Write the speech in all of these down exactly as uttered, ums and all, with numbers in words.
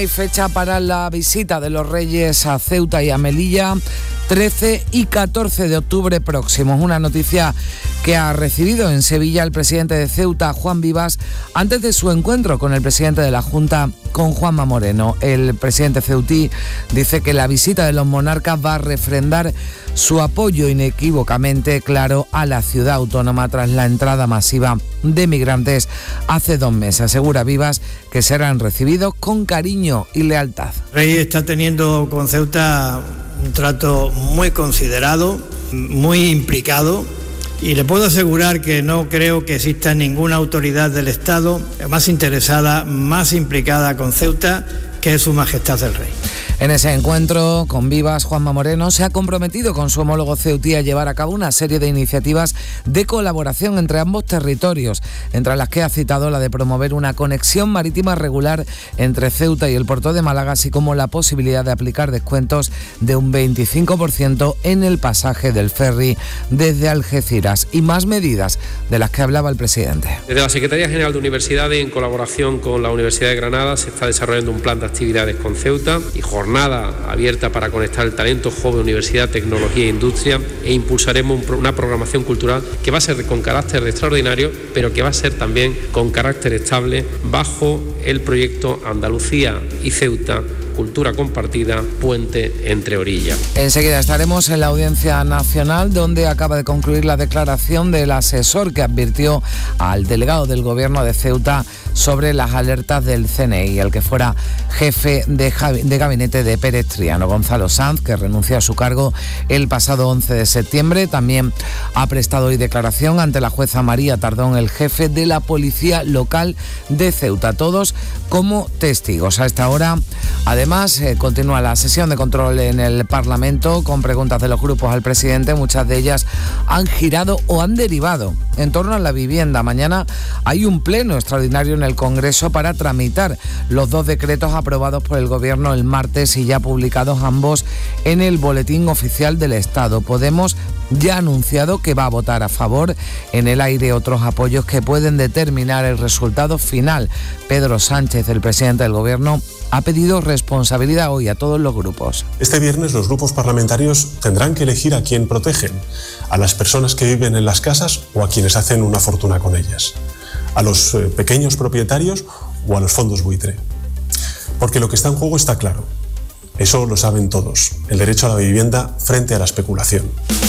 Hay fecha para la visita de los Reyes a Ceuta y a Melilla, trece y catorce de octubre próximos. Una noticia que ha recibido en Sevilla el presidente de Ceuta, Juan Vivas, antes de su encuentro con el presidente de la Junta, con Juanma Moreno. El presidente ceutí dice que la visita de los monarcas va a refrendar su apoyo inequívocamente claro a la ciudad autónoma tras la entrada masiva de migrantes hace dos meses. Asegura Vivas que serán recibidos con cariño y lealtad. El rey está teniendo con Ceuta un trato muy considerado, muy implicado, y le puedo asegurar que no creo que exista ninguna autoridad del Estado más interesada, más implicada con Ceuta que es Su Majestad el Rey. En ese encuentro con Vivas, Juanma Moreno se ha comprometido con su homólogo ceutí a llevar a cabo una serie de iniciativas de colaboración entre ambos territorios, entre las que ha citado la de promover una conexión marítima regular entre Ceuta y el puerto de Málaga, así como la posibilidad de aplicar descuentos de un veinticinco por ciento en el pasaje del ferry desde Algeciras y más medidas de las que hablaba el presidente. Desde la Secretaría General de Universidades, en colaboración con la Universidad de Granada, se está desarrollando un plan de actividades con Ceuta y jornada abierta para conectar el talento joven, universidad, tecnología e industria, e impulsaremos una programación cultural que va a ser con carácter extraordinario, pero que va a ser también con carácter estable bajo el proyecto Andalucía y Ceuta, cultura compartida, puente entre orillas. Enseguida estaremos en la Audiencia Nacional, donde acaba de concluir la declaración del asesor que advirtió al delegado del Gobierno de Ceuta sobre las alertas del C N I, el que fuera jefe de, de gabinete de Pérez Triano, Gonzalo Sanz, que renunció a su cargo el pasado once de septiembre. También ha prestado hoy declaración ante la jueza María Tardón, el jefe de la Policía Local de Ceuta, todos como testigos. A esta hora, además, eh, continúa la sesión de control en el Parlamento con preguntas de los grupos al presidente. Muchas de ellas han girado o han derivado en torno a la vivienda. Mañana hay un pleno extraordinario en el Congreso para tramitar los dos decretos aprobados por el Gobierno el martes y ya publicados ambos en el Boletín Oficial del Estado. Podemos ya ha anunciado que va a votar a favor. En el aire otros apoyos que pueden determinar el resultado final. Pedro Sánchez, el presidente del Gobierno, ha pedido responsabilidad hoy a todos los grupos. Este viernes los grupos parlamentarios tendrán que elegir a quién protegen, a las personas que viven en las casas o a quienes hacen una fortuna con ellas, a los eh, pequeños propietarios o a los fondos buitre. Porque lo que está en juego está claro. Eso lo saben todos, el derecho a la vivienda frente a la especulación.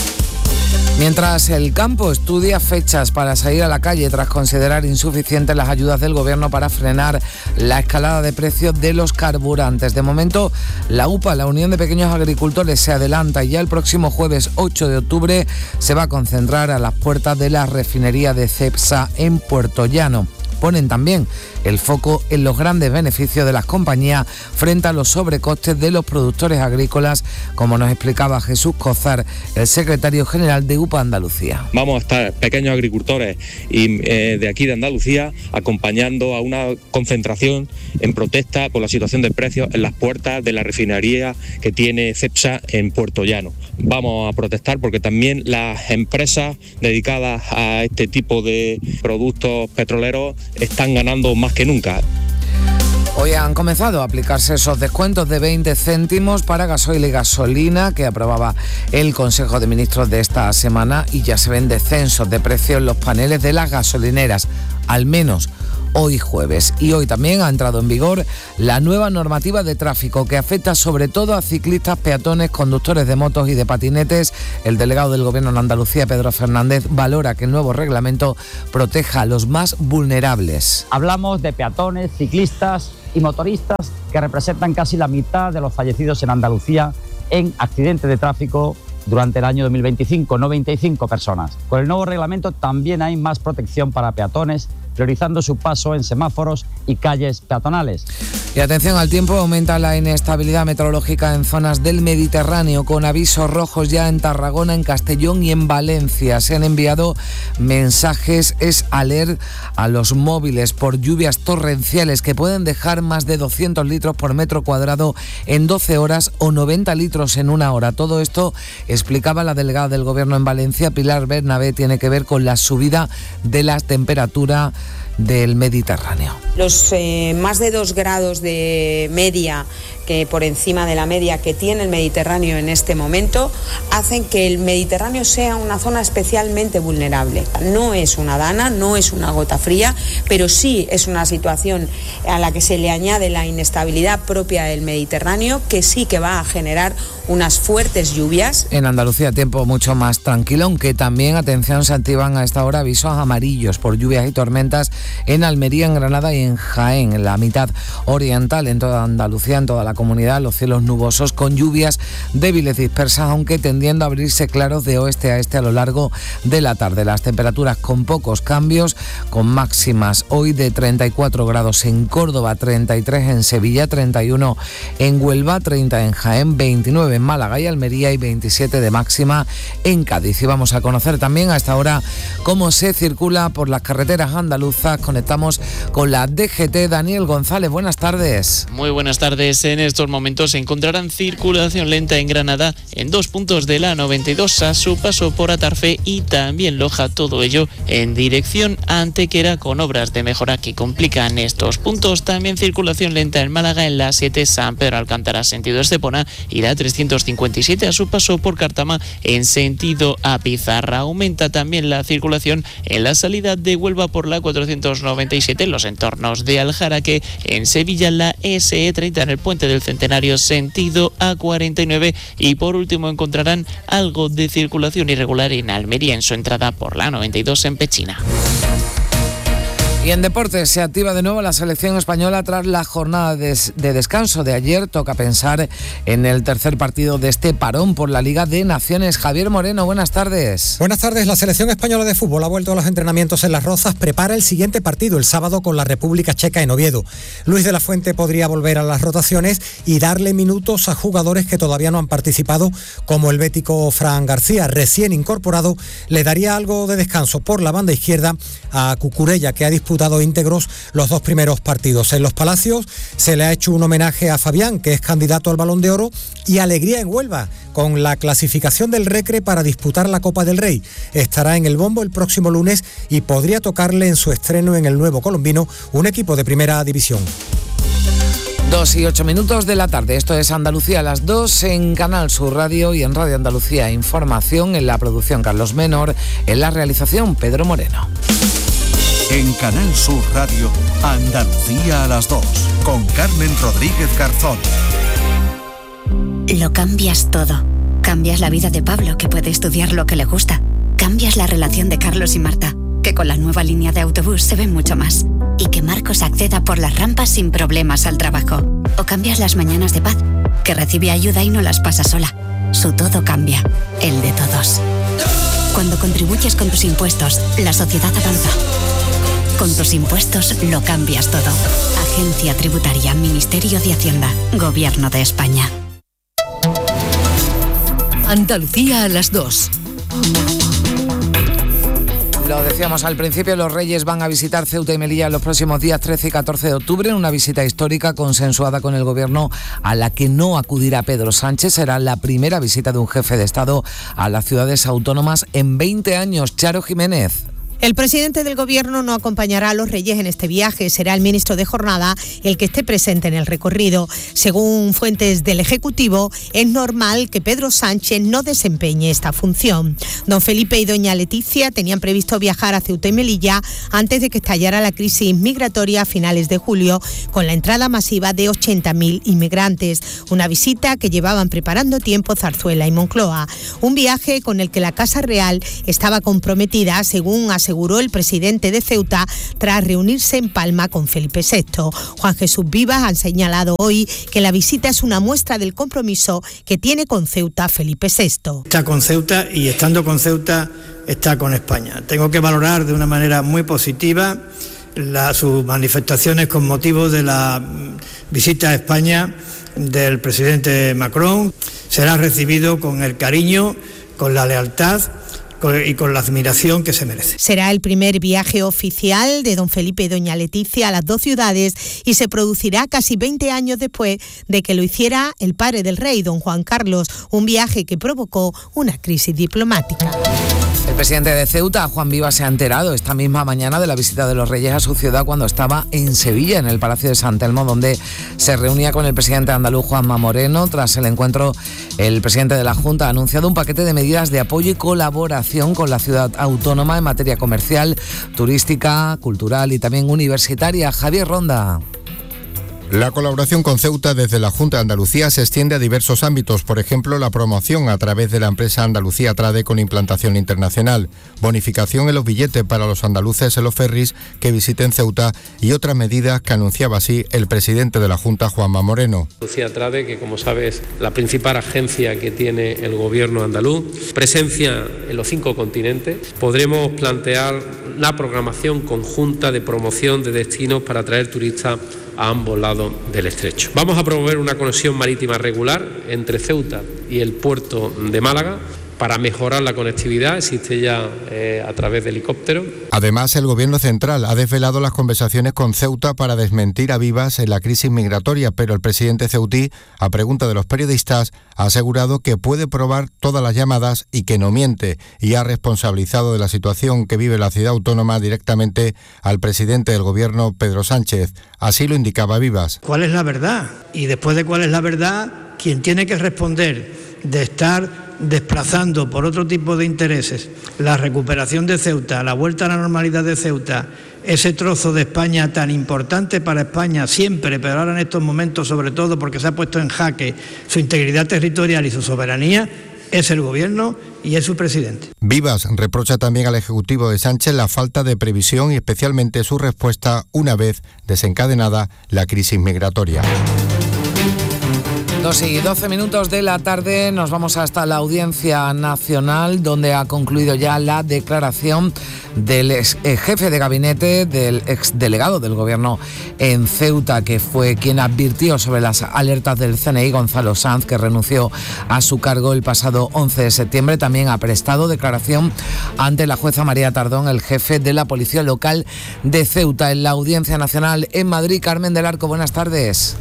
Mientras el campo estudia fechas para salir a la calle tras considerar insuficientes las ayudas del Gobierno para frenar la escalada de precios de los carburantes. De momento, la U P A, la Unión de Pequeños Agricultores, se adelanta y ya el próximo jueves ocho de octubre se va a concentrar a las puertas de la refinería de Cepsa en Puerto Llano. Ponen también el foco en los grandes beneficios de las compañías frente a los sobrecostes de los productores agrícolas, como nos explicaba Jesús Cozar, el secretario general de U P A Andalucía. Vamos a estar pequeños agricultores y eh, de aquí de Andalucía acompañando a una concentración en protesta por la situación de precios en las puertas de la refinería que tiene Cepsa en Puerto Llano. Vamos a protestar porque también las empresas dedicadas a este tipo de productos petroleros están ganando más que nunca. Hoy han comenzado a aplicarse esos descuentos de veinte céntimos para gasoil y gasolina que aprobaba el Consejo de Ministros de esta semana, y ya se ven descensos de precios en los paneles de las gasolineras, al menos hoy jueves. Y hoy también ha entrado en vigor la nueva normativa de tráfico que afecta sobre todo a ciclistas, peatones, conductores de motos y de patinetes. El delegado del Gobierno en Andalucía, Pedro Fernández, valora que el nuevo reglamento proteja a los más vulnerables. Hablamos de peatones, ciclistas y motoristas que representan casi la mitad de los fallecidos en Andalucía en accidentes de tráfico durante el año dos mil veinticinco, noventa y cinco personas. Con el nuevo reglamento también hay más protección para peatones, priorizando su paso en semáforos y calles peatonales. Y atención al tiempo, aumenta la inestabilidad meteorológica en zonas del Mediterráneo, con avisos rojos ya en Tarragona, en Castellón y en Valencia. Se han enviado mensajes es alert a los móviles por lluvias torrenciales que pueden dejar más de doscientos litros por metro cuadrado en doce horas o noventa litros en una hora. Todo esto, explicaba la delegada del Gobierno en Valencia, Pilar Bernabé, tiene que ver con la subida de la temperatura del Mediterráneo. Los eh, más de dos grados de media, que por encima de la media que tiene el Mediterráneo en este momento, hacen que el Mediterráneo sea una zona especialmente vulnerable. No es una dana, no es una gota fría, pero sí es una situación a la que se le añade la inestabilidad propia del Mediterráneo, que sí que va a generar unas fuertes lluvias. En Andalucía tiempo mucho más tranquilo, aunque también, atención, se activan a esta hora avisos amarillos por lluvias y tormentas en Almería, en Granada y en Jaén, en la mitad oriental, en toda Andalucía, en toda la comunidad, los cielos nubosos con lluvias débiles dispersas, aunque tendiendo a abrirse claros de oeste a este a lo largo de la tarde. Las temperaturas con pocos cambios, con máximas hoy de treinta y cuatro grados en Córdoba, treinta y tres en Sevilla, treinta y uno en Huelva, treinta en Jaén, veintinueve en Málaga y Almería y veintisiete de máxima en Cádiz. Y vamos a conocer también a esta hora cómo se circula por las carreteras andaluzas. Conectamos con la D G T. Daniel González, buenas tardes. Muy buenas tardes. En estos momentos se encontrarán circulación lenta en Granada en dos puntos de la noventa y dos a su paso por Atarfe y también Loja, todo ello en dirección a Antequera con obras de mejora que complican estos puntos. También circulación lenta en Málaga en la siete San Pedro Alcántara sentido Estepona y la trescientos cincuenta y siete a su paso por Cártama en sentido a Pizarra. Aumenta también la circulación en la salida de Huelva por la cuatrocientos noventa y siete en los entornos de Aljaraque, en Sevilla la ese e treinta en el puente del Centenario sentido a cuarenta y nueve y por último encontrarán algo de circulación irregular en Almería en su entrada por la noventa y dos en Pechina. Y en deportes se activa de nuevo la selección española tras la jornada de, de descanso de ayer. Toca pensar en el tercer partido de este parón por la Liga de Naciones. Javier Moreno, buenas tardes. Buenas tardes. La selección española de fútbol ha vuelto a los entrenamientos en Las Rozas. Prepara el siguiente partido el sábado con la República Checa en Oviedo. Luis de la Fuente podría volver a las rotaciones y darle minutos a jugadores que todavía no han participado, como el bético Fran García, recién incorporado. Le daría algo de descanso por la banda izquierda a Cucurella, que ha disputado íntegros los dos primeros partidos. En Los Palacios se le ha hecho un homenaje a Fabián, que es candidato al Balón de Oro, y alegría en Huelva con la clasificación del Recre para disputar la Copa del Rey. Estará en el bombo el próximo lunes y podría tocarle en su estreno en el nuevo Colombino, un equipo de primera división. Dos y ocho minutos de la tarde. Esto es Andalucía a las dos en Canal Sur Radio y en Radio Andalucía Información. En la producción Carlos Menor, en la realización Pedro Moreno. En Canal Sur Radio, Andalucía a las dos, con Carmen Rodríguez Garzón. Lo cambias todo. Cambias la vida de Pablo, que puede estudiar lo que le gusta. Cambias la relación de Carlos y Marta, que con la nueva línea de autobús se ven mucho más. Y que Marcos acceda por las rampas sin problemas al trabajo. O cambias las mañanas de Paz, que recibe ayuda y no las pasa sola. Su todo cambia, el de todos. Cuando contribuyes con tus impuestos, la sociedad avanza. Con tus impuestos lo cambias todo. Agencia Tributaria, Ministerio de Hacienda, Gobierno de España. Andalucía a las dos. Lo decíamos al principio, los Reyes van a visitar Ceuta y Melilla los próximos días trece y catorce de octubre, en una visita histórica consensuada con el Gobierno a la que no acudirá Pedro Sánchez. Será la primera visita de un jefe de Estado a las ciudades autónomas en veinte años. Charo Jiménez. El presidente del Gobierno no acompañará a los Reyes en este viaje. Será el ministro de Jornada el que esté presente en el recorrido. Según fuentes del Ejecutivo, es normal que Pedro Sánchez no desempeñe esta función. Don Felipe y doña Leticia tenían previsto viajar a Ceuta y Melilla antes de que estallara la crisis migratoria a finales de julio, con la entrada masiva de ochenta mil inmigrantes. Una visita que llevaban preparando tiempo Zarzuela y Moncloa. Un viaje con el que la Casa Real estaba comprometida, según aseguró aseguró el presidente de Ceuta tras reunirse en Palma con Felipe sexto. Juan Jesús Vivas ha señalado hoy que la visita es una muestra del compromiso que tiene con Ceuta Felipe sexto. Está con Ceuta y estando con Ceuta está con España. Tengo que valorar de una manera muy positiva la, sus manifestaciones con motivo de la visita a España del presidente Macron. Será recibido con el cariño, con la lealtad y con la admiración que se merece. Será el primer viaje oficial de don Felipe y doña Leticia a las dos ciudades y se producirá casi veinte años después de que lo hiciera el padre del rey, don Juan Carlos, un viaje que provocó una crisis diplomática. El presidente de Ceuta, Juan Vivas, se ha enterado esta misma mañana de la visita de los Reyes a su ciudad cuando estaba en Sevilla, en el Palacio de San Telmo, donde se reunía con el presidente andaluz, Juanma Moreno. Tras el encuentro, el presidente de la Junta ha anunciado un paquete de medidas de apoyo y colaboración con la ciudad autónoma en materia comercial, turística, cultural y también universitaria. Javier Ronda. La colaboración con Ceuta desde la Junta de Andalucía se extiende a diversos ámbitos, por ejemplo, la promoción a través de la empresa Andalucía Trade con implantación internacional, bonificación en los billetes para los andaluces en los ferries que visiten Ceuta y otras medidas que anunciaba así el presidente de la Junta, Juanma Moreno. Andalucía Trade, que como sabes es la principal agencia que tiene el gobierno andaluz, presencia en los cinco continentes. Podremos plantear la programación conjunta de promoción de destinos para atraer turistas a ambos lados del estrecho. Vamos a promover una conexión marítima regular entre Ceuta y el puerto de Málaga para mejorar la conectividad, existe ya eh, a través de helicóptero. Además, el Gobierno central ha desvelado las conversaciones con Ceuta para desmentir a Vivas en la crisis migratoria, pero el presidente ceutí, a pregunta de los periodistas, ha asegurado que puede probar todas las llamadas y que no miente, y ha responsabilizado de la situación que vive la ciudad autónoma directamente al presidente del Gobierno, Pedro Sánchez. Así lo indicaba Vivas. ¿Cuál es la verdad? Y después de cuál es la verdad, quien tiene que responder de estar desplazando por otro tipo de intereses la recuperación de Ceuta, la vuelta a la normalidad de Ceuta, ese trozo de España tan importante para España siempre, pero ahora en estos momentos sobre todo porque se ha puesto en jaque su integridad territorial y su soberanía, es el Gobierno y es su presidente. Vivas reprocha también al Ejecutivo de Sánchez la falta de previsión y especialmente su respuesta una vez desencadenada la crisis migratoria. Dos y doce minutos de la tarde, nos vamos hasta la Audiencia Nacional, donde ha concluido ya la declaración del ex jefe de gabinete, del ex delegado del Gobierno en Ceuta, que fue quien advirtió sobre las alertas del C N I, Gonzalo Sanz, que renunció a su cargo el pasado once de septiembre. También ha prestado declaración ante la jueza María Tardón, el jefe de la Policía Local de Ceuta. En la Audiencia Nacional en Madrid, Carmen del Arco, buenas tardes.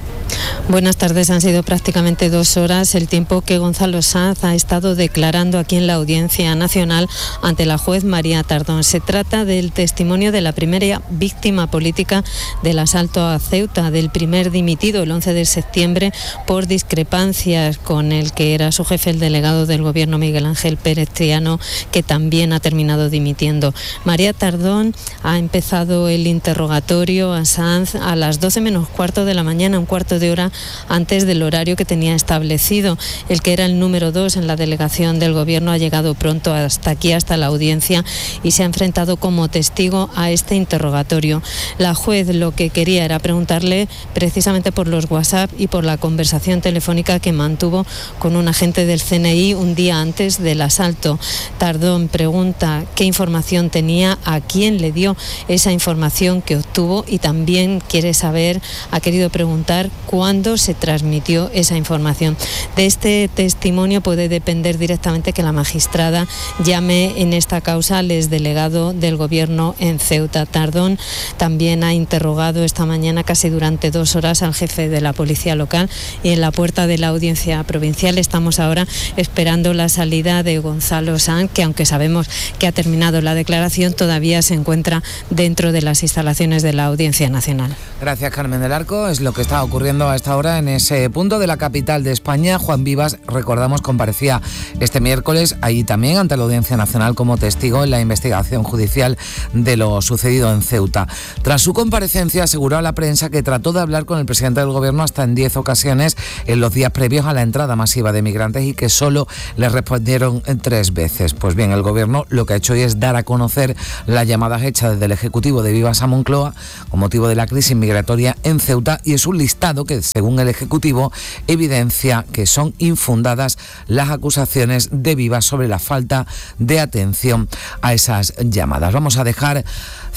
Buenas tardes, han sido prácticamente dos horas el tiempo que Gonzalo Sanz ha estado declarando aquí en la Audiencia Nacional ante la juez María Tardón. Se trata del testimonio de la primera víctima política del asalto a Ceuta, del primer dimitido el once de septiembre por discrepancias con el que era su jefe, el delegado del Gobierno, Miguel Ángel Pérez Triano, que también ha terminado dimitiendo. María Tardón ha empezado el interrogatorio a Sanz a las doce menos cuarto de la mañana, un cuarto de hora antes del horario que tenía establecido. El que era el número dos en la delegación del Gobierno ha llegado pronto hasta aquí, hasta la audiencia, y se ha enfrentado como testigo a este interrogatorio. La juez lo que quería era preguntarle precisamente por los WhatsApp y por la conversación telefónica que mantuvo con un agente del C N I un día antes del asalto. Tardón pregunta qué información tenía, a quién le dio esa información que obtuvo, y también quiere saber, ha querido preguntar cuándo se transmitió esa información. De este testimonio puede depender directamente que la magistrada llame en esta causa al exdelegado del Gobierno en Ceuta. Tardón también ha interrogado esta mañana casi durante dos horas al jefe de la Policía Local, y en la puerta de la Audiencia Provincial estamos ahora esperando la salida de Gonzalo Sanz, que aunque sabemos que ha terminado la declaración, todavía se encuentra dentro de las instalaciones de la Audiencia Nacional. Gracias, Carmen del Arco. Es lo que está ocurriendo a esta hora en ese punto de la capital de España. Juan Vivas, recordamos, comparecía este miércoles ahí también ante la Audiencia Nacional como testigo en la investigación judicial de lo sucedido en Ceuta. Tras su comparecencia aseguró a la prensa que trató de hablar con el presidente del Gobierno hasta en diez ocasiones en los días previos a la entrada masiva de migrantes y que solo le respondieron tres veces. Pues bien, el Gobierno lo que ha hecho hoy es dar a conocer las llamadas hechas desde el Ejecutivo de Vivas a Moncloa con motivo de la crisis migratoria en Ceuta, y es un listado que, según el Ejecutivo, evidencia que son infundadas las acusaciones de Vivas sobre la falta de atención a esas llamadas. Vamos a dejar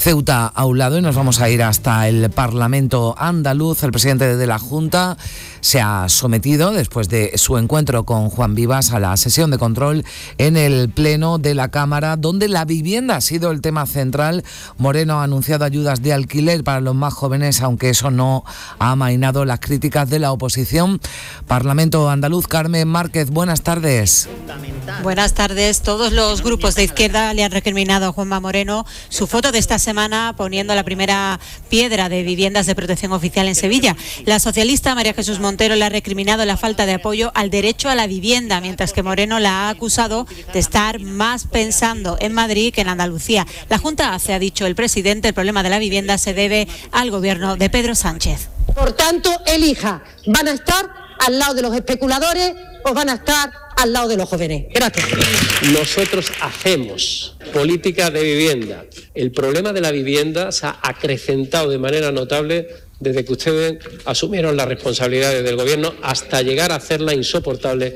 Ceuta a un lado y nos vamos a ir hasta el Parlamento andaluz. El presidente de la Junta se ha sometido, después de su encuentro con Juan Vivas, a la sesión de control en el Pleno de la Cámara, donde la vivienda ha sido el tema central. Moreno ha anunciado ayudas de alquiler para los más jóvenes, aunque eso no ha amainado las críticas de la oposición. Parlamento andaluz, Carmen Márquez, buenas tardes. Buenas tardes. Todos los grupos de izquierda le han recriminado a Juanma Moreno su foto de esta semana poniendo la primera piedra de viviendas de protección oficial en Sevilla. La socialista María Jesús Montero le ha recriminado la falta de apoyo al derecho a la vivienda, mientras que Moreno la ha acusado de estar más pensando en Madrid que en Andalucía. La Junta hace, ha dicho el presidente, el problema de la vivienda se debe al gobierno de Pedro Sánchez. Por tanto, elija, ¿van a estar al lado de los especuladores o van a estar al lado de los jóvenes? Gracias. Nosotros hacemos política de vivienda. El problema de la vivienda se ha acrecentado de manera notable desde que ustedes asumieron las responsabilidades del gobierno hasta llegar a hacerla insoportable.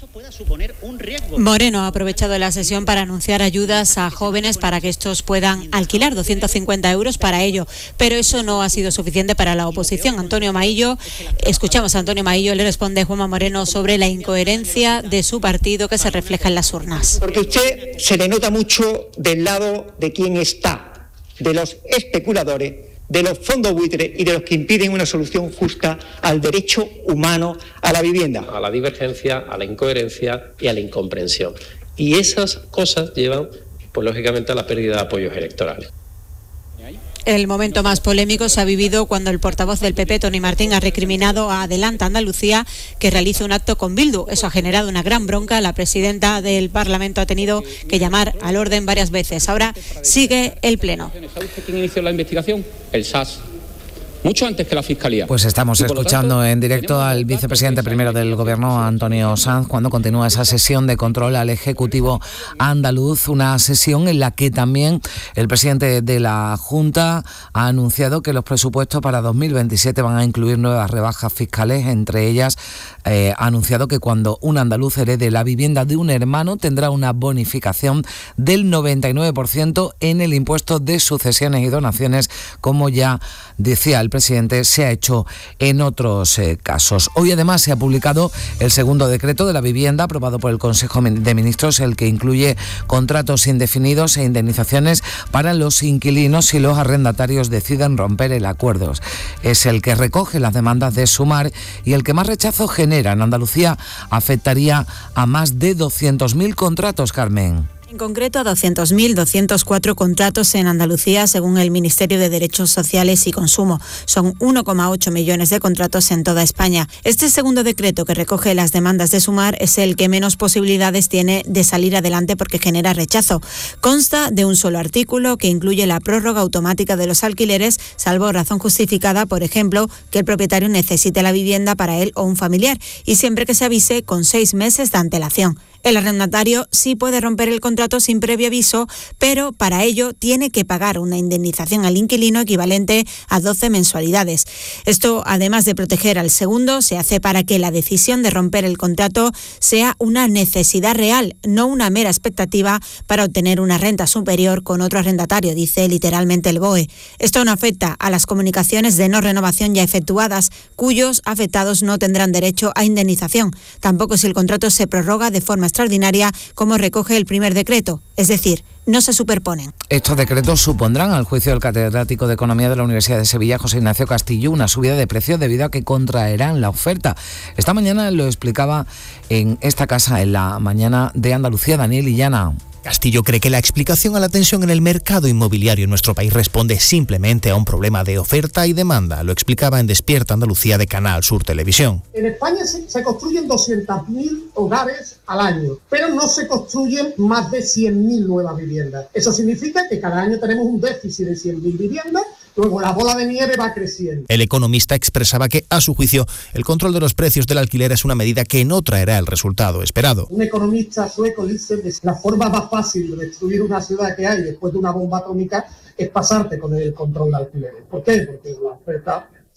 Moreno ha aprovechado la sesión para anunciar ayudas a jóvenes para que estos puedan alquilar doscientos cincuenta euros para ello, pero eso no ha sido suficiente para la oposición. Antonio Maillo, escuchamos a Antonio Maillo, le responde Juanma Moreno sobre la incoherencia de su partido que se refleja en las urnas. Porque usted se le nota mucho del lado de quien está, de los especuladores, de los fondos buitres y de los que impiden una solución justa al derecho humano a la vivienda. A la divergencia, a la incoherencia y a la incomprensión. Y esas cosas llevan, pues lógicamente, a la pérdida de apoyos electorales. El momento más polémico se ha vivido cuando el portavoz del P P, Tony Martín, ha recriminado a Adelanta Andalucía que realice un acto con Bildu. Eso ha generado una gran bronca. La presidenta del Parlamento ha tenido que llamar al orden varias veces. Ahora sigue el Pleno. ¿Sabe usted quién inició la investigación? El S A S. Mucho antes que la Fiscalía. Pues estamos escuchando en directo al vicepresidente primero del Gobierno, Antonio Sanz, cuando continúa esa sesión de control al Ejecutivo andaluz, una sesión en la que también el presidente de la Junta ha anunciado que los presupuestos para dos mil veintisiete van a incluir nuevas rebajas fiscales. Entre ellas, eh, ha anunciado que cuando un andaluz herede la vivienda de un hermano tendrá una bonificación del noventa y nueve por ciento en el impuesto de sucesiones y donaciones, como ya decía el presidente, se ha hecho en otros eh, casos. Hoy además se ha publicado el segundo decreto de la vivienda aprobado por el Consejo de Ministros, el que incluye contratos indefinidos e indemnizaciones para los inquilinos si los arrendatarios deciden romper el acuerdo. Es el que recoge las demandas de Sumar y el que más rechazo genera. En Andalucía afectaría a más de doscientos mil contratos, Carmen. En concreto, a doscientos mil doscientos cuatro contratos en Andalucía, según el Ministerio de Derechos Sociales y Consumo. Son uno coma ocho millones de contratos en toda España. Este segundo decreto, que recoge las demandas de Sumar, es el que menos posibilidades tiene de salir adelante porque genera rechazo. Consta de un solo artículo que incluye la prórroga automática de los alquileres, salvo razón justificada, por ejemplo, que el propietario necesite la vivienda para él o un familiar, y siempre que se avise con seis meses de antelación. El arrendatario sí puede romper el contrato sin previo aviso, pero para ello tiene que pagar una indemnización al inquilino equivalente a doce mensualidades. Esto, además de proteger al segundo, se hace para que la decisión de romper el contrato sea una necesidad real, no una mera expectativa para obtener una renta superior con otro arrendatario, dice literalmente el B O E. Esto no afecta a las comunicaciones de no renovación ya efectuadas, cuyos afectados no tendrán derecho a indemnización. Tampoco si el contrato se prorroga de forma extraordinaria, como recoge el primer decreto, es decir, no se superponen. Estos decretos supondrán, al juicio del catedrático de Economía de la Universidad de Sevilla, José Ignacio Castillo, una subida de precios debido a que contraerán la oferta. Esta mañana lo explicaba en esta casa, en la mañana de Andalucía, Daniel Illana. Castillo cree que la explicación a la tensión en el mercado inmobiliario en nuestro país responde simplemente a un problema de oferta y demanda. Lo explicaba en Despierta Andalucía de Canal Sur Televisión. En España se, se construyen doscientos mil hogares al año, pero no se construyen más de cien mil nuevas viviendas. Eso significa que cada año tenemos un déficit de cien mil viviendas. Luego la bola de nieve va creciendo. El economista expresaba que, a su juicio, el control de los precios del alquiler es una medida que no traerá el resultado esperado. Un economista sueco dice que la forma más fácil de destruir una ciudad que hay después de una bomba atómica es pasarte con el control de alquileres. ¿Por qué? Porque la oferta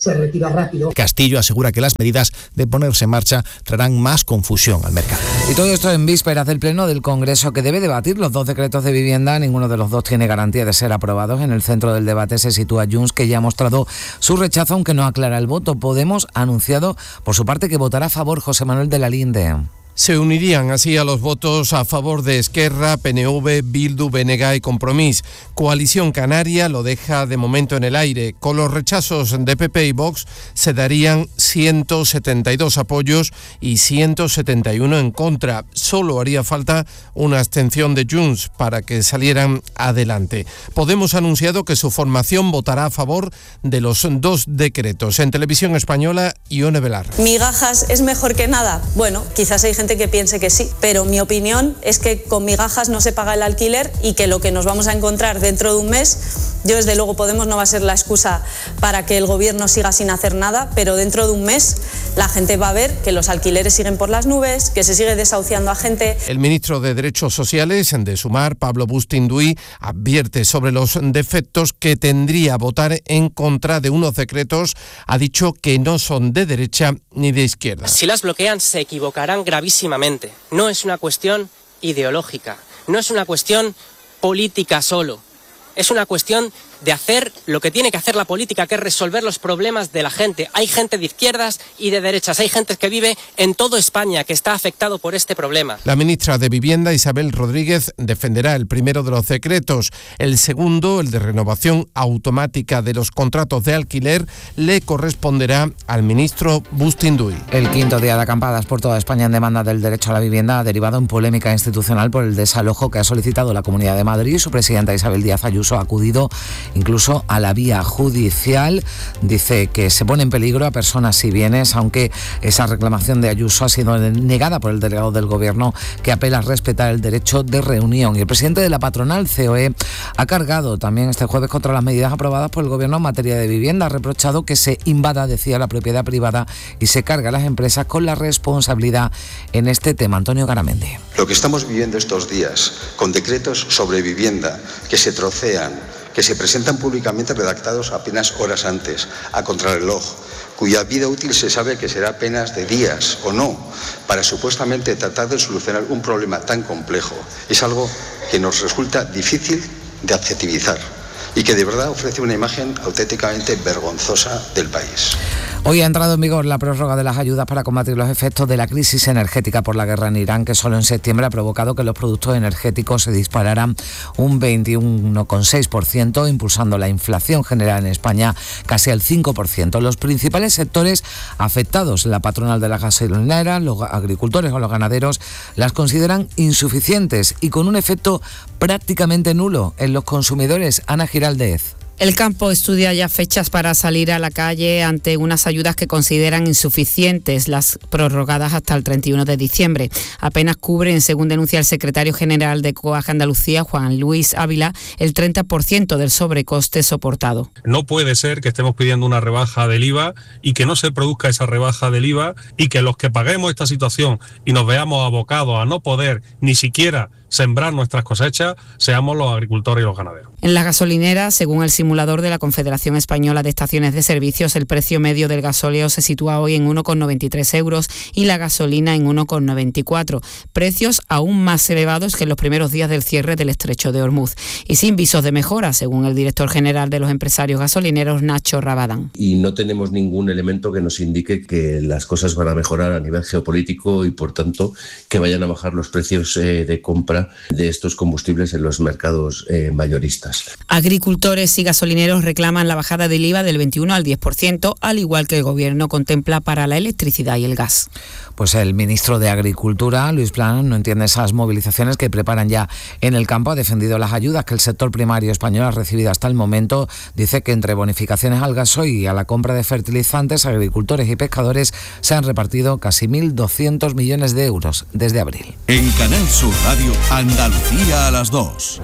se retira rápido. Castillo asegura que las medidas de ponerse en marcha traerán más confusión al mercado. Y todo esto en vísperas del Pleno del Congreso, que debe debatir los dos decretos de vivienda. Ninguno de los dos tiene garantía de ser aprobados. En el centro del debate se sitúa Junts, que ya ha mostrado su rechazo, aunque no aclara el voto. Podemos ha anunciado por su parte que votará a favor. José Manuel de la Linde. Se unirían así a los votos a favor de Esquerra, P N V, Bildu, B N G y Compromís. Coalición Canaria lo deja de momento en el aire. Con los rechazos de P P y Vox se darían ciento setenta y dos apoyos y ciento setenta y uno en contra. Solo haría falta una abstención de Junts para que salieran adelante. Podemos ha anunciado que su formación votará a favor de los dos decretos. En Televisión Española, Ione Belar. ¿Migajas es mejor que nada? Bueno, quizás hay gente que piense que sí, pero mi opinión es que con migajas no se paga el alquiler y que lo que nos vamos a encontrar dentro de un mes, yo desde luego Podemos no va a ser la excusa para que el gobierno siga sin hacer nada, pero dentro de un mes la gente va a ver que los alquileres siguen por las nubes, que se sigue desahuciando a gente. El ministro de Derechos Sociales de Sumar, Pablo Bustinduy, advierte sobre los defectos que tendría votar en contra de unos decretos. Ha dicho que no son de derecha ni de izquierda. Si las bloquean se equivocarán gravísimamente. No es una cuestión ideológica, no es una cuestión política solo, es una cuestión de hacer lo que tiene que hacer la política, que es resolver los problemas de la gente. Hay gente de izquierdas y de derechas, hay gente que vive en toda España que está afectado por este problema. La ministra de Vivienda, Isabel Rodríguez, defenderá el primero de los decretos. El segundo, el de renovación automática de los contratos de alquiler, le corresponderá al ministro Bustinduy. El quinto día de acampadas por toda España en demanda del derecho a la vivienda ha derivado en polémica institucional por el desalojo que ha solicitado la Comunidad de Madrid. Su presidenta Isabel Díaz Ayuso ha acudido incluso a la vía judicial. Dice que se pone en peligro a personas y bienes, aunque esa reclamación de Ayuso ha sido negada por el delegado del Gobierno, que apela a respetar el derecho de reunión. Y el presidente de la patronal, C O E, ha cargado también este jueves contra las medidas aprobadas por el Gobierno en materia de vivienda. Ha reprochado que se invada, decía, la propiedad privada y se carga a las empresas con la responsabilidad en este tema. Antonio Garamendi. Lo que estamos viviendo estos días, con decretos sobre vivienda que se trocean, que se presentan públicamente redactados apenas horas antes, a contrarreloj, cuya vida útil se sabe que será apenas de días o no, para supuestamente tratar de solucionar un problema tan complejo, es algo que nos resulta difícil de adjetivizar y que de verdad ofrece una imagen auténticamente vergonzosa del país. Hoy ha entrado en vigor la prórroga de las ayudas para combatir los efectos de la crisis energética por la guerra en Irán, que solo en septiembre ha provocado que los productos energéticos se dispararan un veintiuno coma seis por ciento, impulsando la inflación general en España casi al cinco por ciento. Los principales sectores afectados, la patronal de la gasolinera, los agricultores o los ganaderos, las consideran insuficientes y con un efecto prácticamente nulo en los consumidores. Ana Giraldez. El campo estudia ya fechas para salir a la calle ante unas ayudas que consideran insuficientes, las prorrogadas hasta el treinta y uno de diciembre. Apenas cubren, según denuncia el secretario general de COAG Andalucía, Juan Luis Ávila, el treinta por ciento del sobrecoste soportado. No puede ser que estemos pidiendo una rebaja del I V A y que no se produzca esa rebaja del I V A y que los que paguemos esta situación y nos veamos abocados a no poder ni siquiera sembrar nuestras cosechas, seamos los agricultores y los ganaderos. En las gasolineras, según el simulador de la Confederación Española de Estaciones de Servicios, el precio medio del gasóleo se sitúa hoy en uno coma noventa y tres euros y la gasolina en uno coma noventa y cuatro, precios aún más elevados que en los primeros días del cierre del estrecho de Hormuz y sin visos de mejora, según el director general de los empresarios gasolineros, Nacho Rabadán. Y no tenemos ningún elemento que nos indique que las cosas van a mejorar a nivel geopolítico y, por tanto, que vayan a bajar los precios eh, de compra de estos combustibles en los mercados eh, mayoristas. Agricultores y gasolineros reclaman la bajada del I V A del veintiuno al diez por ciento, al igual que el Gobierno contempla para la electricidad y el gas. Pues el ministro de Agricultura, Luis Planas, no entiende esas movilizaciones que preparan ya en el campo. Ha defendido las ayudas que el sector primario español ha recibido hasta el momento. Dice que entre bonificaciones al gasoil y a la compra de fertilizantes, agricultores y pescadores se han repartido casi mil doscientos millones de euros desde abril. En Canal Sur Radio, Andalucía a las dos.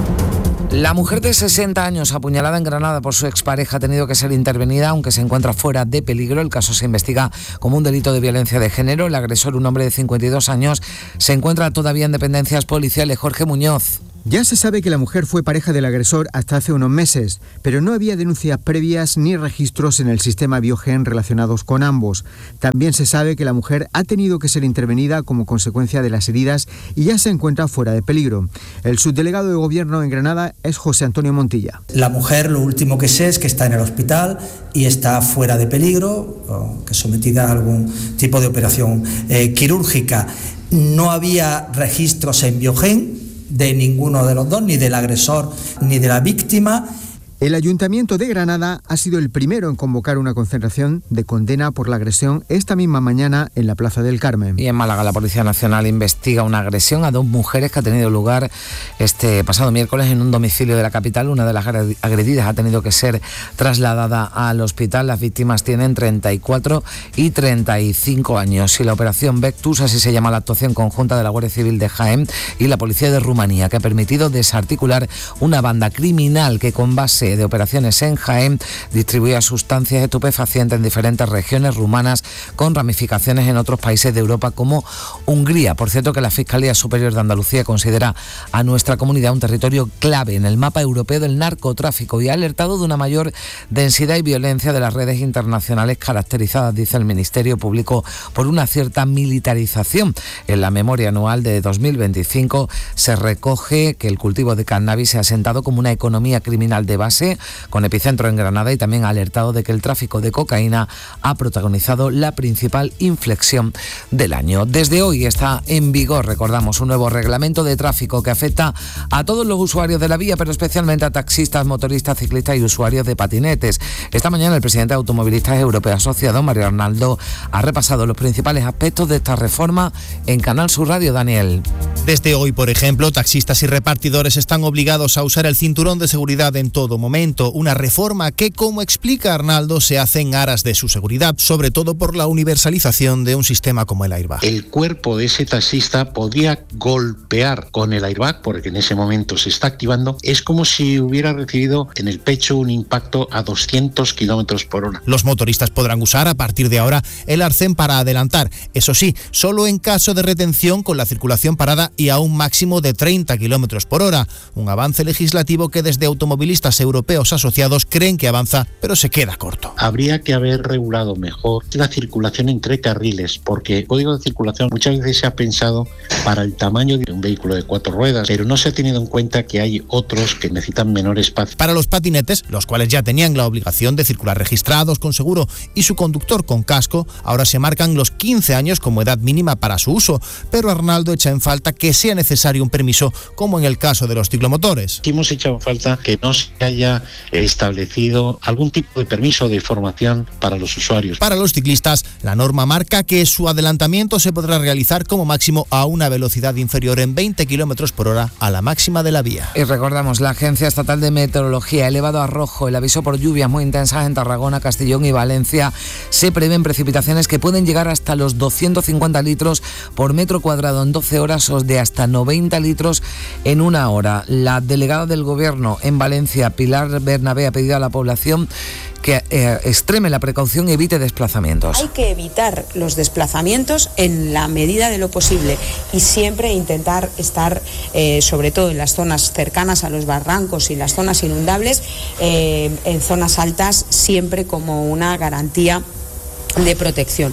La mujer de sesenta años apuñalada en Granada por su expareja ha tenido que ser intervenida, aunque se encuentra fuera de peligro. El caso se investiga como un delito de violencia de género. El agresor, un hombre de cincuenta y dos años, se encuentra todavía en dependencias policiales. Jorge Muñoz. Ya se sabe que la mujer fue pareja del agresor hasta hace unos meses, pero no había denuncias previas ni registros en el sistema Biogen relacionados con ambos. También se sabe que la mujer ha tenido que ser intervenida como consecuencia de las heridas y ya se encuentra fuera de peligro. El subdelegado de Gobierno en Granada es José Antonio Montilla. La mujer, lo último que sé es que está en el hospital y está fuera de peligro, que es sometida a algún tipo de operación eh, quirúrgica. No había registros en Biogen de ninguno de los dos, ni del agresor ni de la víctima. El Ayuntamiento de Granada ha sido el primero en convocar una concentración de condena por la agresión esta misma mañana en la Plaza del Carmen. Y en Málaga la Policía Nacional investiga una agresión a dos mujeres que ha tenido lugar este pasado miércoles en un domicilio de la capital. Una de las agredidas ha tenido que ser trasladada al hospital. Las víctimas tienen treinta y cuatro y treinta y cinco años. Y la operación Vectus, así se llama la actuación conjunta de la Guardia Civil de Jaén y la Policía de Rumanía, que ha permitido desarticular una banda criminal que con base de operaciones en Jaén distribuía sustancias estupefacientes en diferentes regiones rumanas con ramificaciones en otros países de Europa como Hungría. Por cierto, que la Fiscalía Superior de Andalucía considera a nuestra comunidad un territorio clave en el mapa europeo del narcotráfico y ha alertado de una mayor densidad y violencia de las redes internacionales caracterizadas, dice el Ministerio Público, por una cierta militarización. En la memoria anual de dos mil veinticinco se recoge que el cultivo de cannabis se ha asentado como una economía criminal de base con epicentro en Granada y también ha alertado de que el tráfico de cocaína ha protagonizado la principal inflexión del año. Desde hoy está en vigor, recordamos, un nuevo reglamento de tráfico que afecta a todos los usuarios de la vía, pero especialmente a taxistas, motoristas, ciclistas y usuarios de patinetes. Esta mañana el presidente de Automovilistas Europeos Asociados, Mario Arnaldo, ha repasado los principales aspectos de esta reforma en Canal Sur Radio. Daniel. Desde hoy, por ejemplo, taxistas y repartidores están obligados a usar el cinturón de seguridad en todo momento, una reforma que, como explica Arnaldo, se hace en aras de su seguridad, sobre todo por la universalización de un sistema como el airbag. El cuerpo de ese taxista podía golpear con el airbag, porque en ese momento se está activando, es como si hubiera recibido en el pecho un impacto a doscientos kilómetros por hora. Los motoristas podrán usar a partir de ahora el arcén para adelantar, eso sí, solo en caso de retención con la circulación parada y a un máximo de treinta kilómetros por hora, un avance legislativo que desde Automovilistas Europeos Asociados creen que avanza, pero se queda corto. Habría que haber regulado mejor la circulación entre carriles, porque el código de circulación muchas veces se ha pensado para el tamaño de un vehículo de cuatro ruedas, pero no se ha tenido en cuenta que hay otros que necesitan menor espacio. Para los patinetes, los cuales ya tenían la obligación de circular registrados con seguro y su conductor con casco, ahora se marcan los quince años como edad mínima para su uso, pero Arnaldo echa en falta que sea necesario un permiso, como en el caso de los ciclomotores. Hemos echado en falta que no se haya establecido algún tipo de permiso de formación para los usuarios. Para los ciclistas, la norma marca que su adelantamiento se podrá realizar como máximo a una velocidad inferior en veinte kilómetros por hora a la máxima de la vía. Y recordamos, la Agencia Estatal de Meteorología ha elevado a rojo el aviso por lluvias muy intensas en Tarragona, Castellón y Valencia. Se prevén precipitaciones que pueden llegar hasta los doscientos cincuenta litros por metro cuadrado en doce horas o de hasta noventa litros en una hora. La delegada del Gobierno en Valencia, Pilar Bernabé, ha pedido a la población que eh, extreme la precaución y evite desplazamientos. Hay que evitar los desplazamientos en la medida de lo posible y siempre intentar estar, eh, sobre todo en las zonas cercanas a los barrancos y las zonas inundables, eh, en zonas altas, siempre como una garantía de protección.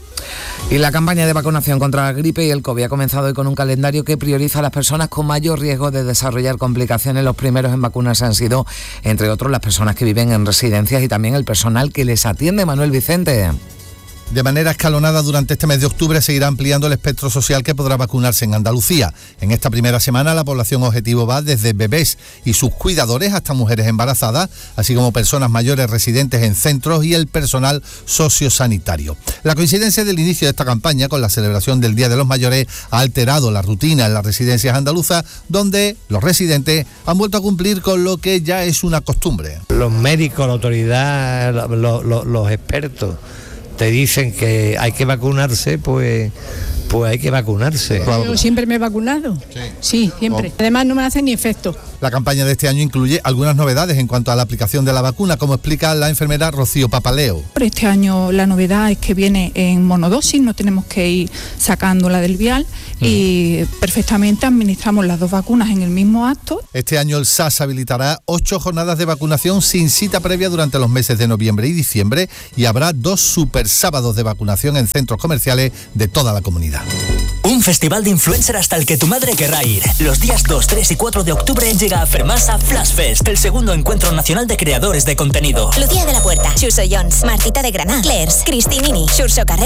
Y la campaña de vacunación contra la gripe y el COVID ha comenzado hoy con un calendario que prioriza a las personas con mayor riesgo de desarrollar complicaciones. Los primeros en vacunarse han sido, entre otros, las personas que viven en residencias y también el personal que les atiende. Manuel Vicente. De manera escalonada, durante este mes de octubre se irá ampliando el espectro social que podrá vacunarse en Andalucía. En esta primera semana la población objetivo va desde bebés y sus cuidadores hasta mujeres embarazadas, así como personas mayores residentes en centros y el personal sociosanitario. La coincidencia del inicio de esta campaña con la celebración del Día de los Mayores ha alterado la rutina en las residencias andaluzas, donde los residentes han vuelto a cumplir con lo que ya es una costumbre. Los médicos, la autoridad, los, los, los expertos te dicen que hay que vacunarse, pues Pues hay que vacunarse. Yo siempre me he vacunado. Sí, sí siempre. Oh. Además no me hace ni efecto. La campaña de este año incluye algunas novedades en cuanto a la aplicación de la vacuna, como explica la enfermera Rocío Papaleo. Por este año la novedad es que viene en monodosis, no tenemos que ir sacándola del vial mm. y perfectamente administramos las dos vacunas en el mismo acto. Este año el S A S habilitará ocho jornadas de vacunación sin cita previa durante los meses de noviembre y diciembre y habrá dos super sábados de vacunación en centros comerciales de toda la comunidad. Un festival de influencer hasta el que tu madre querrá ir. Los días dos, tres y cuatro de octubre llega a Fermasa Flash Fest, el segundo encuentro nacional de creadores de contenido. Lucía de la Puerta, Xuso Jones, Martita de Granada, Clairs, Cristinini, Xurxo Carré